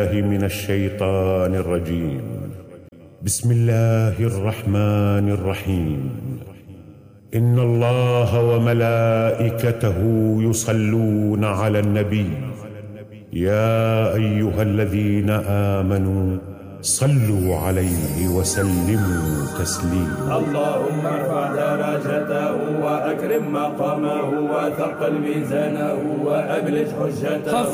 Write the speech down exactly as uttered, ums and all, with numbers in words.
من الشيطان الرجيم. بسم الله الرحمن الرحيم. إن الله وملائكته يصلون على النبي يا أيها الذين آمنوا صلوا عليه وسلموا تسليما. اللهم ارفع درجته وأكرم مقامه وثقل ميزانه وأبلج حجته.